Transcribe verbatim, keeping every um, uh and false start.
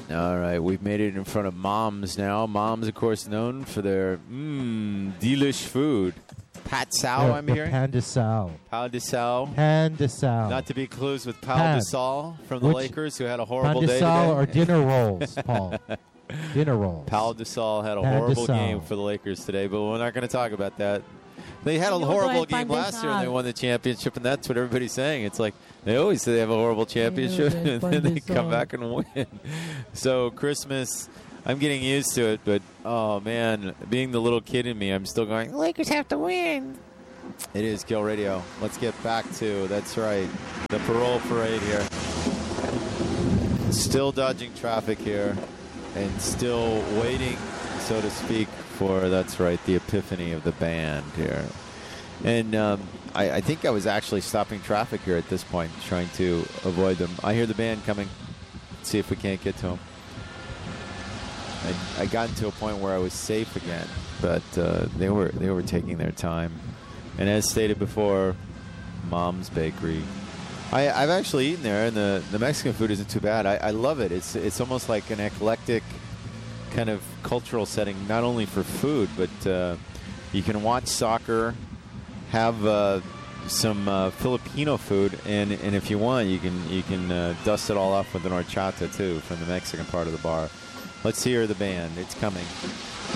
All right, we've made it in front of Mom's now. Mom's, of course, known for their mmm, delish food. Pat Sao, Yeah, I'm the hearing. Pan de Sal. Pau de Sal. Pan de Sal. Not to be confused with Pau Pan. de Sal from the Which- Lakers, who had a horrible Pan de day Sal today. or dinner rolls, Paul. Dinner rolls. Pau de Sal had a Pan de horrible Sal. game for the Lakers today, but we're not going to talk about that. They had a Yo, horrible Pan game de last year and they Sal. won the championship, and that's what everybody's saying. It's like they always say they have a horrible championship, Yo, and Pan then de they come Sal. back and win. So Christmas, I'm getting used to it, but oh man, being the little kid in me, I'm still going, Lakers have to win. It is Kill Radio. Let's get back to, that's right, the parole parade here. Still dodging traffic here and still waiting, so to speak, for, that's right, the epiphany of the band here. And um, I, I think I was actually stopping traffic here at this point, trying to avoid them. I hear the band coming. Let's see if we can't get to them. I, I got to a point where I was safe again, but uh, they were they were taking their time. And as stated before, Mom's Bakery. I, I've actually eaten there, and the, the Mexican food isn't too bad. I, I love it. It's it's almost like an eclectic kind of cultural setting, not only for food, but uh, you can watch soccer, have uh, some uh, Filipino food, and, and if you want, you can you can uh, dust it all off with an horchata too from the Mexican part of the bar. Let's hear the band. It's coming.